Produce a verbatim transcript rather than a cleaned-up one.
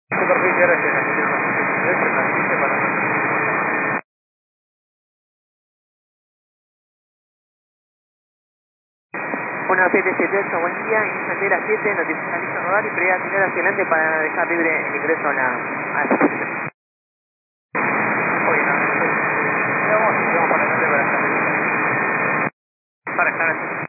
Superficie, gracias. Derecho, transite para uno siete siete ocho, buen día, iniciante las siete, notificación listo rodar y prioridad final hacia adelante para dejar libre el ingreso a la, a la estación. Oye, no, nosotros, eh, vamos, vamos para adelante para estar. Para estar así.